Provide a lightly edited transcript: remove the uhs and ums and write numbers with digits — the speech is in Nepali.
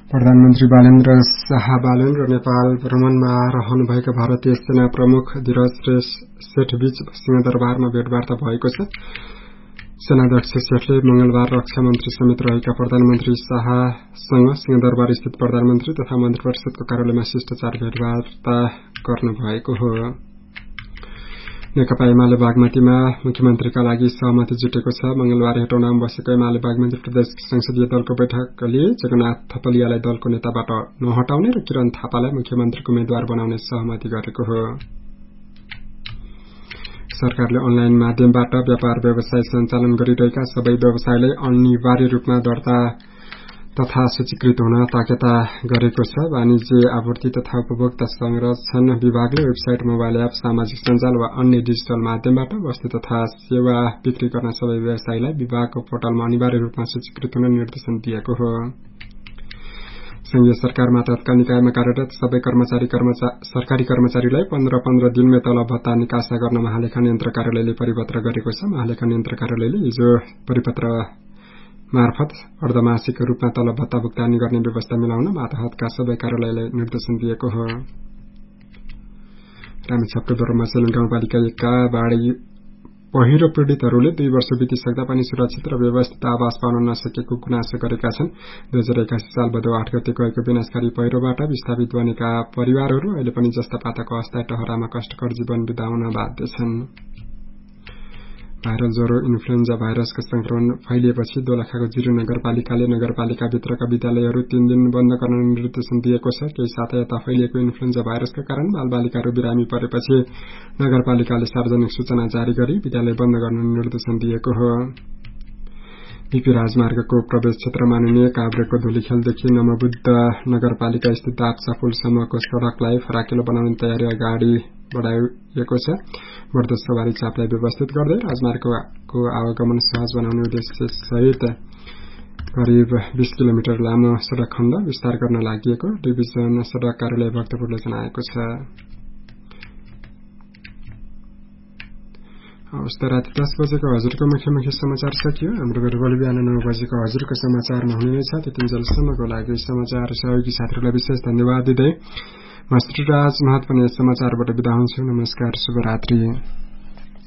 प्रधानमन्त्री बालेन्द्र शाह बालेन्द्र नेपाल भ्रमणमा रहनुभएका भारतीय सेना प्रमुख धीरज सेठबीच सिंहदरबारमा भेटवार्ता भएको छ। सेनाध्यक्ष सेठले मंगलबार रक्षा मन्त्री समेत रहेका प्रधानमन्त्री शाहसँग सिंहदरबार स्थित प्रधानमन्त्री तथा मन्त्री परिषदको कार्यालयमा शिष्टाचार भेटवार्ता गर्नुभएको हो। नेकपा एमाले बागमतीमा मुख्यमन्त्रीका लागि सहमति जुटेको छ। मंगलबार हेटौडामा बसेको एमाले बागमती प्रदेश संसदीय दलको बैठकले जगन्नाथ थपलियालाई दलको नेताबाट नहटाउने र किरण थापालाई मुख्यमन्त्रीको उम्मेद्वार बनाउने सहमति गरेको हो। सरकारले अनलाइन माध्यमबाट व्यापार व्यवसाय सञ्चालन गरिरहेका सबै व्यवसायलाई अनिवार्य रूपमा दर्ता तथा सूचीकृत हुन ताकेता गरेको छ। वाणिज्य आपूर्ति तथा उपभोक्ता संरक्षण विभागले वेबसाइट, मोबाइल एप, सामाजिक सञ्जाल वा अन्य डिजिटल माध्यमबाट वस्तु तथा सेवा बिक्री गर्न सबै व्यवसायीलाई विभागको पोर्टलमा अनिवार्य रूपमा सूचीकृत हुन निर्देशन दिएको हो। संघीय सरकारमा तत्काल निकायमा कार्यरत सबै सरकारी कर्मचारीलाई 15-15 दिनमै तलब भत्ता निकासा गर्न महालेखा यन्त्र कार्यालयले परिपत्र गरेको छ। महालेखा यन्त्र कार्यालयले हिजो परिपत्र मार्फत अर्धमासिक रूपमा तलब भत्ता भुक्तानी गर्ने व्यवस्था मिलाउन मातहतका सबै कार्यालयलाई निर्देशन दिएको हो। रामेछाप मसेलुङ गाउँपालिका 1 का बाढ़ी पहिरो पीड़ितहरूले 2 वर्ष बितिसक्दा पनि सुरक्षित र व्यवस्थित आवास पाउन नसकेको गुनासो गरेका छन्। 2081 साल भदौ 8 गते गएको विनाशकारी पहिरोबाट विस्थापित बनेका परिवारहरू अहिले पनि जस्ता पाताको अस्थायी टहरामा कष्टकर जीवन बिताउन बाध्य छन्। भाइरल ज्वरो इन्फ्लुएन्जा भाइरसको संक्रमण फैलिएपछि दोलखाको जिरी नगरपालिकाले नगरपालिकाभित्रका विद्यालयहरू 3 दिन बन्द गर्न निर्देशन दिएको छ। केही साथै यता फैलिएको इन्फ्लुएन्जा भाइरसका कारण बालबालिकाहरू बिरामी परेपछि नगरपालिकाले सार्वजनिक सूचना जारी गरी विद्यालय बन्द गर्न निर्देशन दिएको हो। बीपी राजमार्गको प्रवेश क्षेत्र मानिने काभ्रेको धुलीखेलदेखि नमबुद्ध नगरपालिका स्थित दाप्चा पुलसम्मको सड़कलाई फराकिलो बनाउने तयारी अगाडि बढ़ाइएको छ। बढ्दो सवारी चापलाई व्यवस्थित गर्दै राजमार्गको आवागमन सहज बनाउने उद्देश्य सहित करिब 20 किलोमिटर लामो सड़क खण्ड विस्तार गर्न लागि डिभिजन सड़क कार्यालय भक्तपुरले जनाएको छ। अवस्था राति 10 बजेको हजुरको मुख्य समाचार सकियो। हाम्रो भोलि बिहान 9 बजेको हजुरको समाचारमा हुने नै छ। त्यतिन्जेलसम्मको लागि समाचार सहयोगी साथीहरूलाई विशेष धन्यवाद दिँदै म श्रीराज महत पनि समाचारबाट बिदा हुन्छु। नमस्कार, शुभरात्रि।